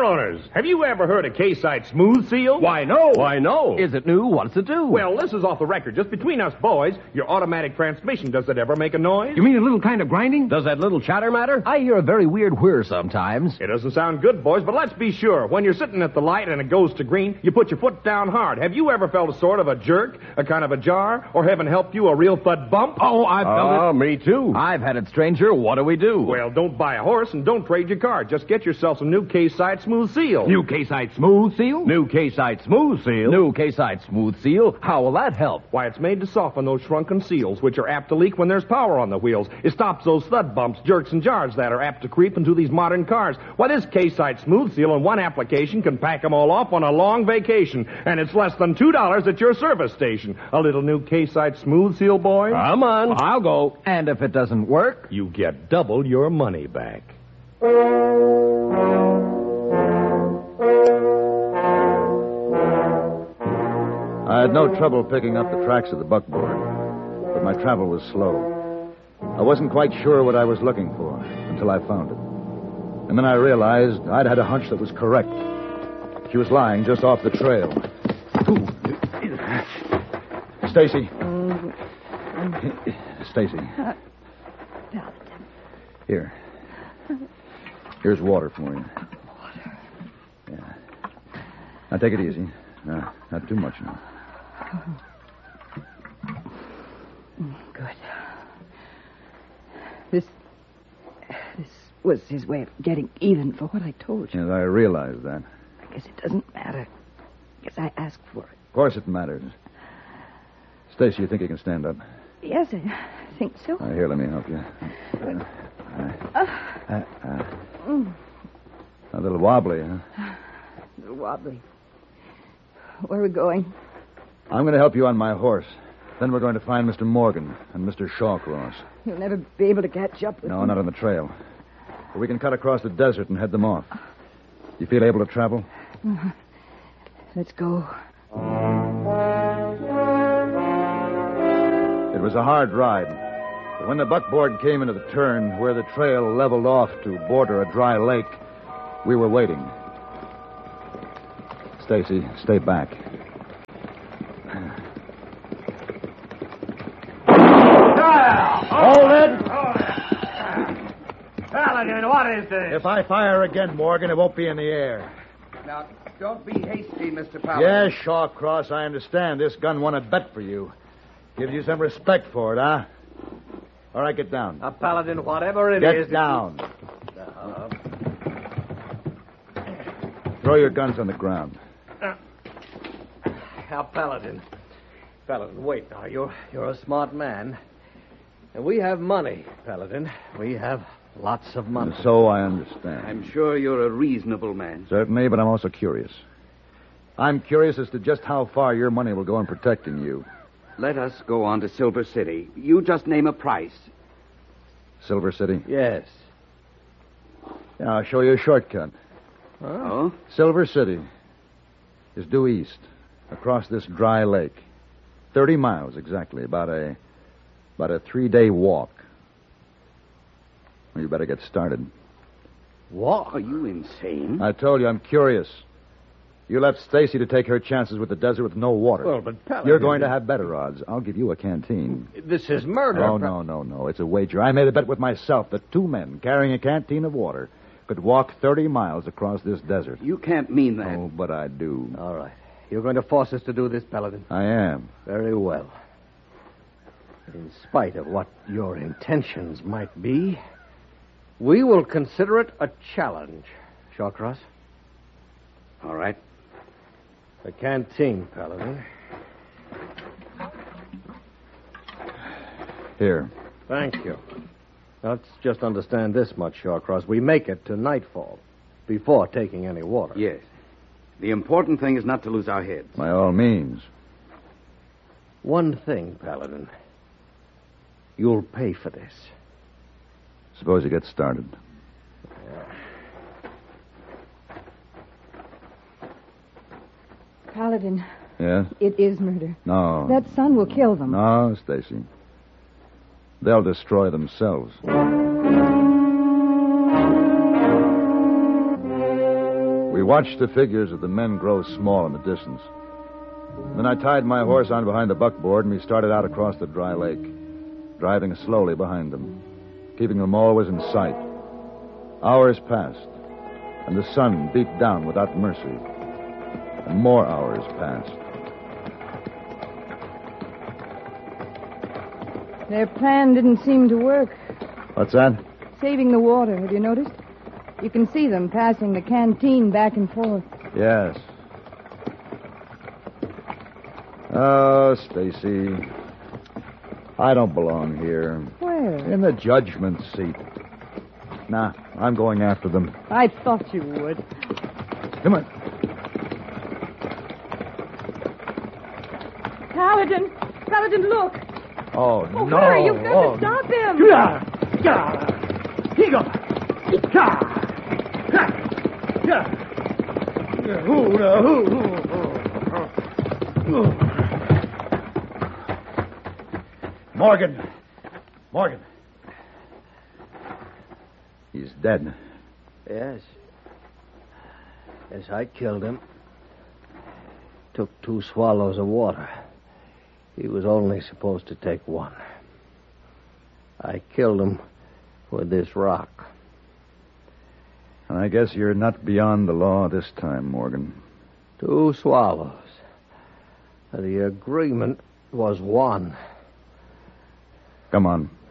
car owners, have you ever heard of K-Site Smooth Seal? Why, no. Why, no. Is it new? What's it do? Well, this is off the record. Just between us boys, your automatic transmission, does it ever make a noise? You mean a little kind of grinding? Does that little chatter matter? I hear a very weird whir sometimes. It doesn't sound good, boys, but let's be sure. When you're sitting at the light and it goes to green, you put your foot down hard. Have you ever felt a sort of a jerk, a kind of a jar, or heaven help you, a real thud bump? Oh, I've felt it. Me too. I've had it, stranger. What do we do? Well, don't buy a horse and don't trade your car. Just get yourself some new K-Site Smooth Seal. New K-Site Smooth Seal? New K-Site Smooth Seal. New K-Site Smooth Seal? How will that help? Why, it's made to soften those shrunken seals, which are apt to leak when there's power on the wheels. It stops those thud bumps, jerks, and jars that are apt to creep into these modern cars. Why, this K-Site Smooth Seal in one application can pack them all off on a long vacation. And it's less than $2 at your service station. A little new K-Site Smooth Seal, boy. Come on. I'll go. And if it doesn't work? You get double your money back. I had no trouble picking up the tracks of the buckboard, but my travel was slow. I wasn't quite sure what I was looking for until I found it. And then I realized I'd had a hunch that was correct. She was lying just off the trail. Stacy. Stacy. Here. Here's water for you. Water? Yeah. Now, take it easy. Not too much now. Good. This was his way of getting even for what I told you. Yes, I realize that. I guess it doesn't matter. I guess I asked for it. Of course it matters. Stacy, you think you can stand up? Yes, I think so. Here, let me help you. A little wobbly, huh? A little wobbly. Where are we going? I'm going to help you on my horse. Then we're going to find Mr. Morgan and Mr. Shawcross. You'll never be able to catch up with No, them. not on the trail. But we can cut across the desert and head them off. You feel able to travel? Let's go. It was a hard ride. But when the buckboard came into the turn where the trail leveled off to border a dry lake, we were waiting. Stacy, stay back. Hold it! Paladin, what is this? If I fire again, Morgan, it won't be in the air. Now, don't be hasty, Mr. Paladin. Yes, Shawcross, I understand. This gun won a bet for you. Gives you some respect for it, huh? All right, get down. Paladin, whatever it Get is... down. Throw your guns on the ground. Now, Paladin, wait now. You're a smart man. And we have money, Paladin. We have lots of money. So I understand. I'm sure you're a reasonable man. Certainly, but I'm also curious. I'm curious as to just how far your money will go in protecting you. Let us go on to Silver City. You just name a price. Silver City? Yes. Yeah, I'll show you a shortcut. Oh? Silver City is due east, across this dry lake. 30 miles, exactly. About a 3-day walk. Well, you better get started. What? Are you insane? I told you, I'm curious. You left Stacy to take her chances with the desert with no water. Well, but Paladin... You're going to have better odds. I'll give you a canteen. This is murder. Oh, no. It's a wager. I made a bet with myself that 2 men carrying a canteen of water could walk 30 miles across this desert. You can't mean that. Oh, but I do. All right. You're going to force us to do this, Paladin? I am. Very well. In spite of what your intentions might be, we will consider it a challenge. Shawcross? All right. The canteen, Paladin. Here. Thank you. Let's just understand this much, Shawcross. We make it to nightfall before taking any water. Yes. The important thing is not to lose our heads. By all means. One thing, Paladin. You'll pay for this. Suppose you get started. Paladin, Yes? it is murder. No. That sun will kill them. No, Stacy. They'll destroy themselves. We We watched the figures of the men grow small in the distance. Then I tied my horse on behind the buckboard, and we started out across the dry lake, driving slowly behind them, keeping them always in sight. Hours passed, and the sun beat down without mercy. And more hours passed. Their plan didn't seem to work. What's that? Saving the water, have you noticed? You can see them passing the canteen back and forth. Yes. Oh, Stacy. I don't belong here. Where? In the judgment seat. Nah, I'm going after them. I thought you would. Come on. Paladin! Paladin, look! Oh, Oh, no. hurry, you've got to stop him! Morgan. He's dead. Yes. Yes, I killed him. Took 2 swallows of water. He was only supposed to take 1. I killed him with this rock. And I guess you're not beyond the law this time, Morgan. 2 swallows. The agreement was 1. Come on.